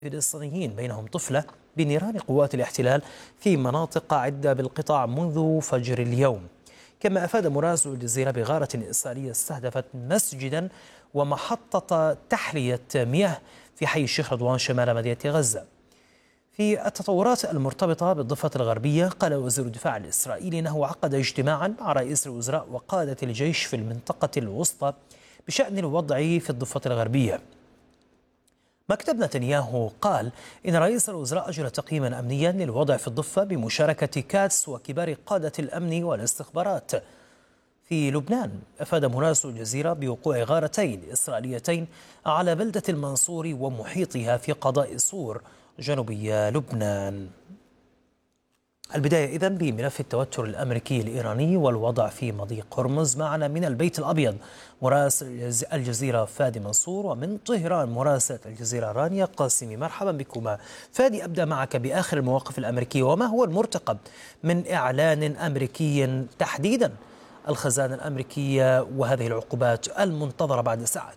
فلسطينيين بينهم طفلة بنيران قوات الاحتلال في مناطق عدة بالقطاع منذ فجر اليوم. كما أفاد مراسل الجزيرة بغارة إسرائيلية استهدفت مسجدا ومحطة تحلية مياه في حي الشيخ رضوان شمال مدينة غزة. في التطورات المرتبطة بالضفة الغربية، قال وزير الدفاع الإسرائيلي أنه عقد اجتماعا مع رئيس الوزراء وقادة الجيش في المنطقة الوسطى بشأن الوضع في الضفة الغربية. مكتب نتنياهو قال إن رئيس الوزراء أجرى تقييما أمنيا للوضع في الضفة بمشاركة كاتس وكبار قادة الأمن والاستخبارات. في لبنان، أفاد مراسل الجزيرة بوقوع غارتين إسرائيليتين على بلدة المنصور ومحيطها في قضاء صور جنوبي لبنان. البداية إذن بملف التوتر الأمريكي الإيراني والوضع في مضيق هرمز. معنا من البيت الأبيض مراسل الجزيرة فادي منصور، ومن طهران مراسلة الجزيرة رانيا قاسمي. مرحبا بكما. فادي، أبدأ معك بآخر المواقف الأمريكية، وما هو المرتقب من إعلان أمريكي تحديدا الخزانة الأمريكية وهذه العقوبات المنتظرة بعد ساعات؟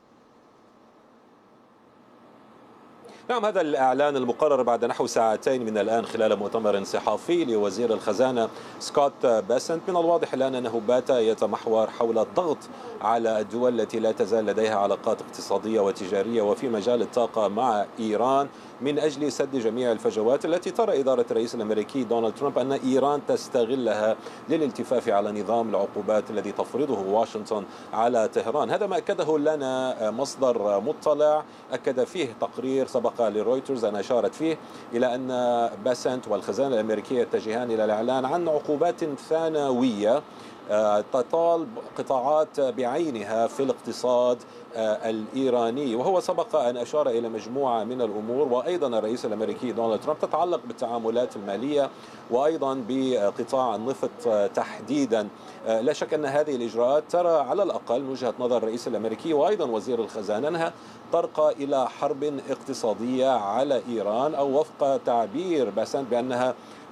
نعم، هذا الإعلان المقرر بعد نحو ساعتين من الآن خلال مؤتمر صحفي لوزير الخزانة سكوت بيسنت. من الواضح الآن أنه بات يتمحور حول الضغط على الدول التي لا تزال لديها علاقات اقتصادية وتجارية وفي مجال الطاقة مع إيران، من أجل سد جميع الفجوات التي ترى إدارة الرئيس الأمريكي دونالد ترامب أن إيران تستغلها للالتفاف على نظام العقوبات الذي تفرضه واشنطن على طهران. هذا ما أكده لنا مصدر مطلع، أكد فيه تقرير سبق لرويترز أن أشارت فيه إلى أن باسنت والخزانة الأمريكية يتجهان إلى الإعلان عن عقوبات ثانوية تطال قطاعات بعينها في الاقتصاد الإيراني. وهو سبق أن أشار إلى مجموعة من الأمور، وأيضا الرئيس الأمريكي دونالد ترامب، تتعلق بالتعاملات المالية وأيضا بقطاع النفط تحديدا. لا شك أن هذه الإجراءات ترى على الأقل من وجهة نظر الرئيس الأمريكي وأيضا وزير الخزانة أنها ترقى إلى حرب اقتصادية على إيران، أو وفق تعبير باسنت بأنها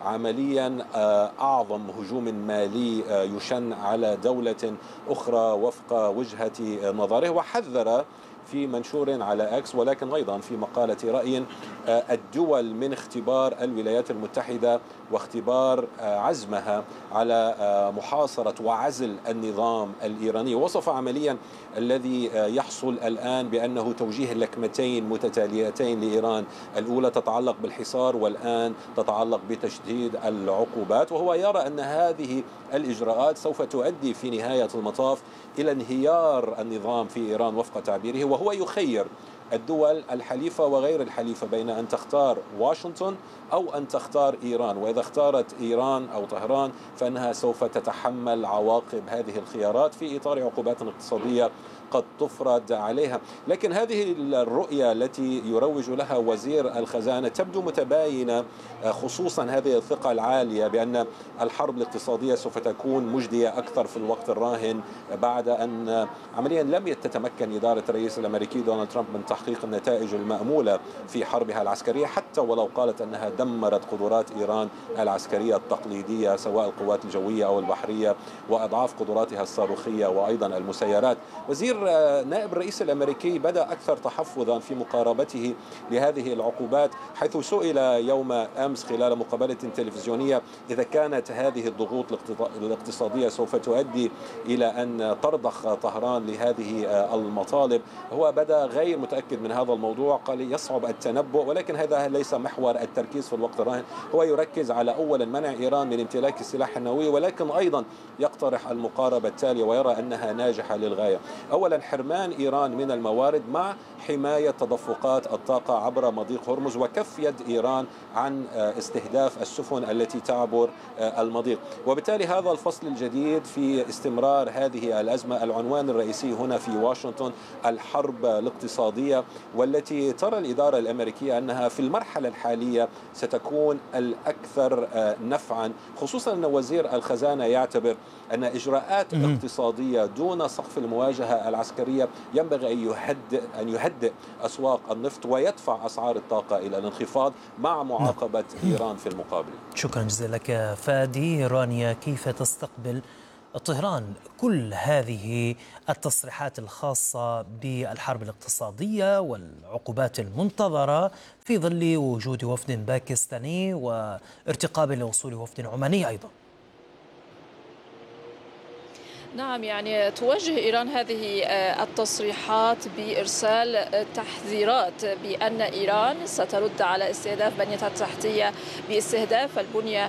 عمليا أعظم هجوم مالي يشن على دولة أخرى وفق وجهة نظره. وحذر في منشور على أكس ولكن أيضا في مقالة رأي الدول من اختبار الولايات المتحدة واختبار عزمها على محاصرة وعزل النظام الإيراني. وصف عمليا الذي يحصل الآن بأنه توجيه لكمتين متتاليتين لإيران، الأولى تتعلق بالحصار والآن تتعلق بتشديد العقوبات. وهو يرى أن هذه الإجراءات سوف تؤدي في نهاية المطاف إلى انهيار النظام في إيران وفق تعبيره، وهو يخير الدول الحليفة وغير الحليفة بين أن تختار واشنطن أو أن تختار إيران. وإذا اختارت إيران أو طهران فإنها سوف تتحمل عواقب هذه الخيارات في إطار عقوبات اقتصادية قد تفرض عليها. لكن هذه الرؤية التي يروج لها وزير الخزانة تبدو متباينة، خصوصا هذه الثقة العالية بأن الحرب الاقتصادية سوف تكون مجدية أكثر في الوقت الراهن، بعد أن عمليا لم تتمكن إدارة الرئيس الأمريكي دونالد ترامب من تحقيق النتائج المأمولة في حربها العسكرية، حتى ولو قالت أنها دمرت قدرات إيران العسكرية التقليدية سواء القوات الجوية أو البحرية وأضعاف قدراتها الصاروخية وأيضا المسيرات. وزير نائب الرئيس الأمريكي بدأ أكثر تحفظا في مقاربته لهذه العقوبات، حيث سئل يوم أمس خلال مقابلة تلفزيونية إذا كانت هذه الضغوط الاقتصادية سوف تؤدي إلى أن ترضخ طهران لهذه المطالب. هو بدأ غير متأكد من هذا الموضوع، قال يصعب التنبؤ، ولكن هذا ليس محور التركيز في الوقت الراهن. هو يركز على أولا منع إيران من امتلاك السلاح النووي، ولكن أيضا يقترح المقاربة التالية ويرى أنها ناجحة للغاية. أولا حرمان إيران من الموارد مع حماية تدفقات الطاقة عبر مضيق هرمز وكف يد إيران عن استهداف السفن التي تعبر المضيق. وبالتالي هذا الفصل الجديد في استمرار هذه الأزمة العنوان الرئيسي هنا في واشنطن الحرب الاقتصادية، والتي ترى الإدارة الأمريكية أنها في المرحلة الحالية ستكون الأكثر نفعا، خصوصا أن وزير الخزانة يعتبر أن إجراءات اقتصادية دون سقف المواجهة العسكرية ينبغي أن يهدئ أسواق النفط ويدفع أسعار الطاقة إلى الانخفاض مع معاقبة إيران في المقابل. شكرا جزيلا لك فادي. رانيا، كيف تستقبل طهران كل هذه التصريحات الخاصة بالحرب الاقتصادية والعقوبات المنتظرة في ظل وجود وفد باكستاني وارتقاب لوصول وفد عماني أيضا. نعم، يعني توجه إيران هذه التصريحات بإرسال تحذيرات بأن إيران سترد على استهداف بنيتها التحتية باستهداف البنية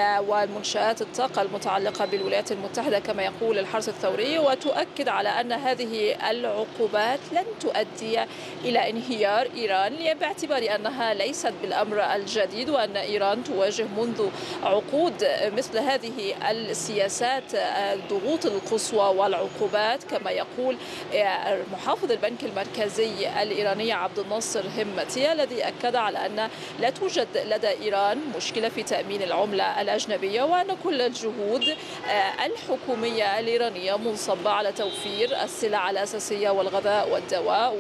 ومنشآت الطاقة المتعلقة بالولايات المتحدة كما يقول الحرس الثوري، وتؤكد على أن هذه العقوبات لن تؤدي إلى انهيار إيران باعتبار أنها ليست بالأمر الجديد، وأن إيران تواجه منذ عقود مثل هذه السياسات الضغوط القصوى والعقوبات كما يقول محافظ البنك المركزي الإيراني عبد الناصر همتي، الذي أكد على أن لا توجد لدى إيران مشكلة في تأمين العملة الأجنبية، وأن كل الجهود الحكومية الإيرانية منصبة على توفير السلع الأساسية والغذاء والدواء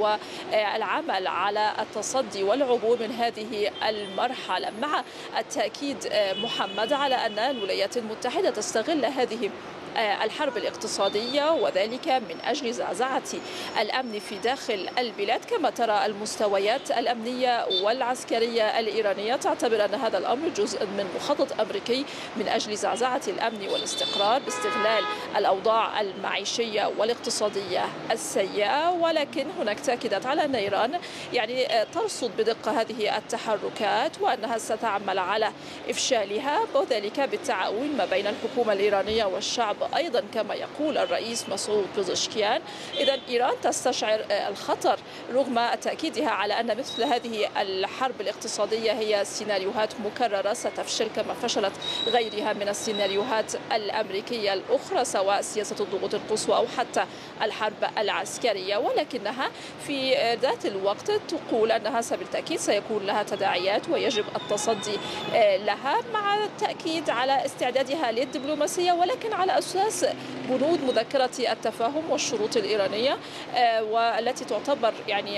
والعمل على التصدي والعبور من هذه المرحلة، مع التأكيد محمد على أن الولايات المتحدة تستغل هذه الحرب الاقتصادية وذلك من أجل زعزعة الأمن في داخل البلاد. كما ترى المستويات الأمنية والعسكرية الإيرانية تعتبر أن هذا الأمر جزء من مخطط أمريكي من أجل زعزعة الأمن والاستقرار باستغلال الأوضاع المعيشية والاقتصادية السيئة، ولكن هناك تأكيدات على أن إيران يعني ترصد بدقة هذه التحركات وأنها ستعمل على إفشالها، وذلك بالتعاون ما بين الحكومة الإيرانية والشعب أيضا كما يقول الرئيس مسعود بزشكيان. إذن إيران تستشعر الخطر رغم تأكيدها على أن مثل هذه الحرب الاقتصادية هي سيناريوهات مكررة ستفشل كما فشلت غيرها من السيناريوهات الأمريكية الأخرى سواء سياسة الضغوط القصوى أو حتى الحرب العسكرية، ولكنها في ذات الوقت تقول أنها بالتأكيد سيكون لها تداعيات ويجب التصدي لها، مع التأكيد على استعدادها للدبلوماسية ولكن على أساس بنود مذكرة التفاهم والشروط الإيرانية والتي تعتبر يعني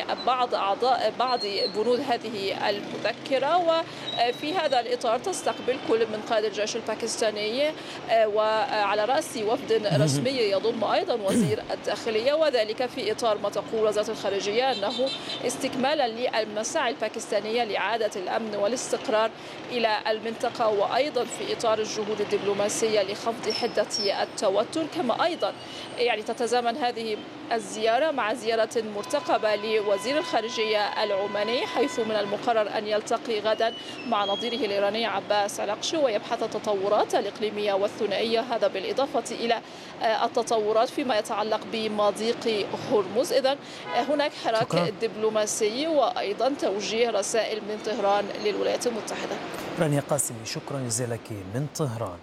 بعض بنود هذه المذكرة. وفي هذا الإطار تستقبل كل من قائد الجيش الباكستاني وعلى رأس وفد رسمي يضم أيضا وزير الداخلية، وذلك في إطار ما تقول وزارة الخارجية أنه استكمالا للمساعي الباكستانية لإعادة الأمن والاستقرار إلى المنطقة، وأيضا في إطار الجهود الدبلوماسية لخفض حدة التوتر. كما أيضا يعني تتزامن هذه الزيارة مع زيارة مرتقبة لوزير الخارجية العماني، حيث من المقرر أن يلتقي غدا مع نظيره الإيراني عباس علقشي ويبحث التطورات الإقليمية والثنائية، هذا بالإضافة إلى التطورات فيما يتعلق بمضيق هرمز. إذن هناك حراك دبلوماسي وأيضا توجيه رسائل من طهران للولايات المتحدة. رانيا قاسمي، شكرا جزيلا لك من طهران.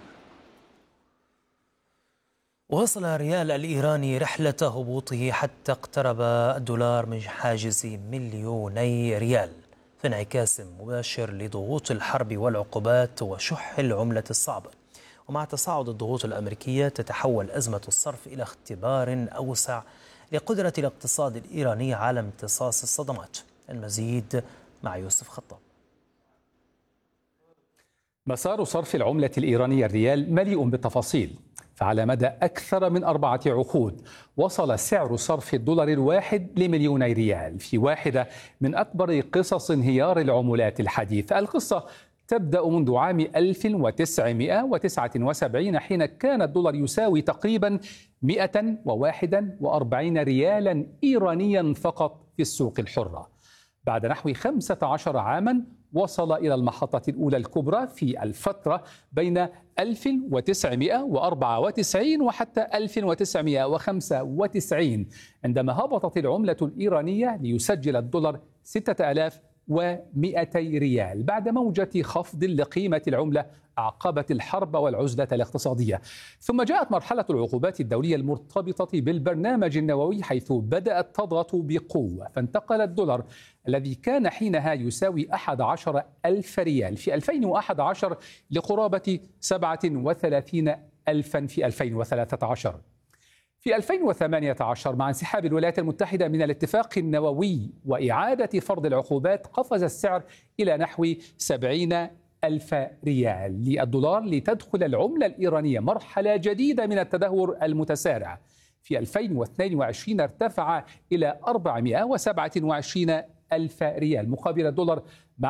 وصل الريال الإيراني رحلة هبوطه حتى اقترب الدولار من حاجز 2,000,000,000 ريال في انعكاس مباشر لضغوط الحرب والعقوبات وشح العملة الصعبة. ومع تصاعد الضغوط الأمريكية تتحول أزمة الصرف إلى اختبار أوسع لقدرة الاقتصاد الإيراني على امتصاص الصدمات. المزيد مع يوسف خطاب. مسار صرف العملة الإيرانية الريال مليء بالتفاصيل، فعلى مدى أكثر من 4 عقود وصل سعر صرف الدولار الواحد ل2,000,000 ريال في واحدة من أكبر قصص انهيار العملات الحديثة. القصة تبدأ منذ عام 1979 حين كان الدولار يساوي تقريبا 141 ريالا إيرانيا فقط في السوق الحرة. بعد نحو 15 عاما وصل إلى المحطة الأولى الكبرى في الفترة بين 1994 وحتى 1995 عندما هبطت العملة الإيرانية ليسجل الدولار 6,200 ريال بعد موجة خفض لقيمة العملة أعقبت الحرب والعزلة الاقتصادية. ثم جاءت مرحلة العقوبات الدولية المرتبطة بالبرنامج النووي حيث بدأت تضغط بقوة، فانتقل الدولار الذي كان حينها يساوي 11,000 ريال في 2011 لقرابة 37,000 في 2013. في 2018 مع انسحاب الولايات المتحدة من الاتفاق النووي وإعادة فرض العقوبات قفز السعر إلى نحو 70,000 ألف ريال للدولار لتدخل العملة الإيرانية مرحلة جديدة من التدهور المتسارع. في 2022 ارتفع إلى 427 ألف ريال مقابل الدولار،